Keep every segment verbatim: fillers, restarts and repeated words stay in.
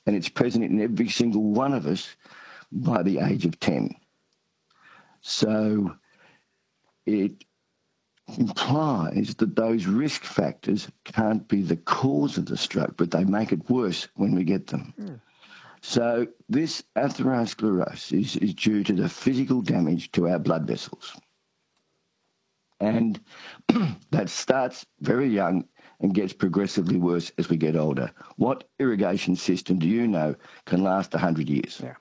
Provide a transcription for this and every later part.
and it's present in every single one of us by the age of ten. So it implies that those risk factors can't be the cause of the stroke, but they make it worse when we get them. Mm. So this atherosclerosis is due to the physical damage to our blood vessels. And that starts very young and gets progressively worse as we get older. What irrigation system do you know can last one hundred years? Yeah.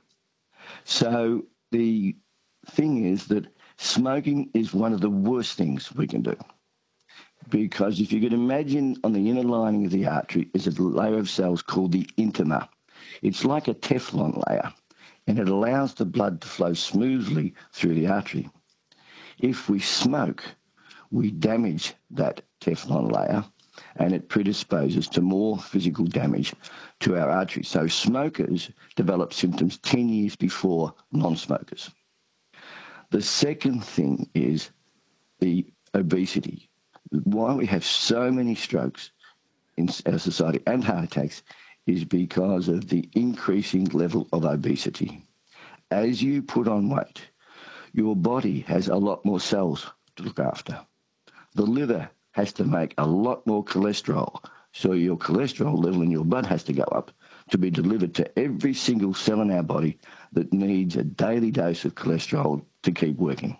So the thing is that smoking is one of the worst things we can do, because if you could imagine on the inner lining of the artery is a layer of cells called the intima. It's like a Teflon layer, and it allows the blood to flow smoothly through the artery. If we smoke, we damage that Teflon layer, and it predisposes to more physical damage to our arteries. So smokers develop symptoms ten years before non-smokers. The second thing is the obesity. Why we have so many strokes in our society and heart attacks is because of the increasing level of obesity. As you put on weight, your body has a lot more cells to look after. The liver has to make a lot more cholesterol, so your cholesterol level in your blood has to go up to be delivered to every single cell in our body that needs a daily dose of cholesterol to keep working.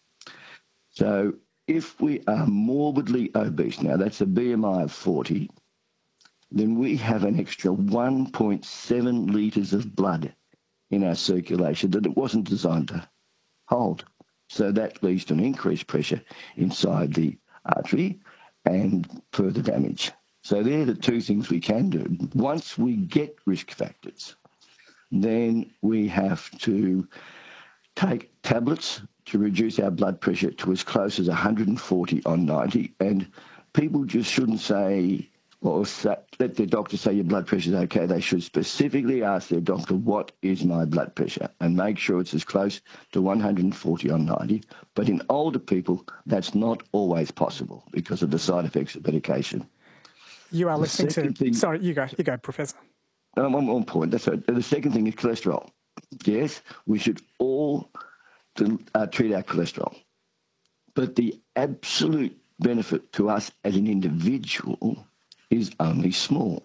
So if we are morbidly obese, now that's a B M I of forty, then we have an extra one point seven litres of blood in our circulation that it wasn't designed to hold. So that leads to an increased pressure inside the artery and further damage. So they're the two things we can do. Once we get risk factors, then we have to take tablets to reduce our blood pressure to as close as one hundred forty on ninety. And people just shouldn't say, or say, let their doctor say your blood pressure is okay. They should specifically ask their doctor, what is my blood pressure? And make sure it's as close to one hundred forty on ninety. But in older people, that's not always possible because of the side effects of medication. You are the listening to... Thing, sorry, you go, you go, Professor. Um, one more point. That's right. The second thing is cholesterol. Yes, we should all uh, treat our cholesterol. But the absolute benefit to us as an individual is only small.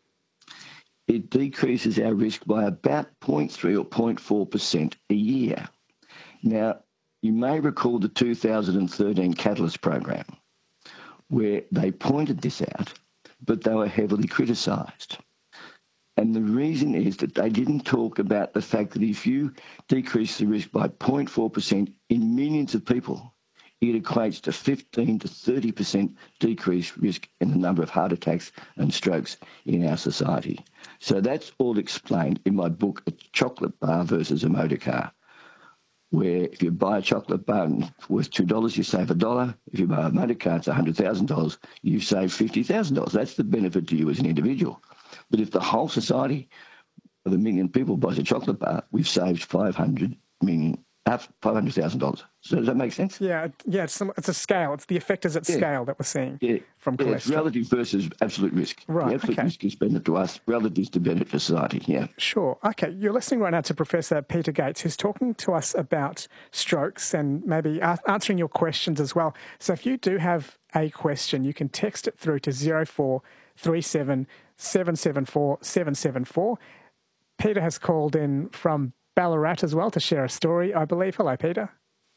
It decreases our risk by about zero point three or zero point four percent a year. Now, you may recall the two thousand thirteen Catalyst program, where they pointed this out, but they were heavily criticised. And the reason is that they didn't talk about the fact that if you decrease the risk by zero point four percent in millions of people, it equates to fifteen to thirty percent decreased risk in the number of heart attacks and strokes in our society. So that's all explained in my book, A Chocolate Bar versus a Motor Car, where if you buy a chocolate bar and it's worth two dollars, you save a dollar. If you buy a motor car, it's one hundred thousand dollars, you save fifty thousand dollars. That's the benefit to you as an individual. But if the whole society of a million people buys a chocolate bar, we've saved five hundred million, five hundred thousand dollars. So does that make sense? Yeah, yeah. It's, it's a scale. It's the effect is at yeah. scale that we're seeing yeah. from yeah, cholesterol. It's relative versus absolute risk. Right. The absolute okay. risk is benefit to us, relative to benefit to society. Yeah. Sure. Okay. You're listening right now to Professor Peter Gates, who's talking to us about strokes and maybe answering your questions as well. So if you do have a question, you can text it through to zero four three seven seven seven four seven seven four. Peter has called in from Ballarat as well to share a story, I believe. Hello, Peter.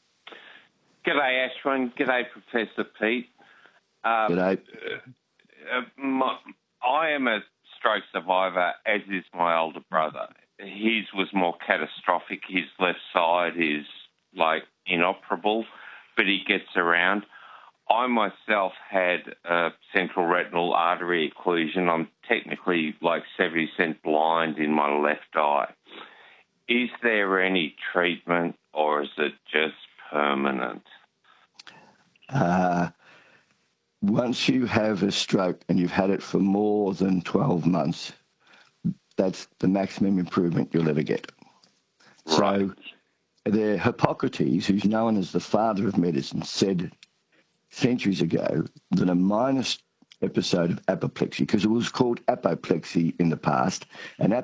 G'day, Ashwin. G'day, Professor Pete. Um, G'day. Uh, my, I am a stroke survivor, as is my older brother. His was more catastrophic. His left side is, like, inoperable, but he gets around. I myself had a central retinal artery occlusion. I'm technically like seventy percent blind in my left eye. Is there any treatment or is it just permanent? Uh, once you have a stroke and you've had it for more than twelve months, that's the maximum improvement you'll ever get. Right. So the Hippocrates, who's known as the father of medicine, said centuries ago that a minor episode of apoplexy, because it was called apoplexy in the past, and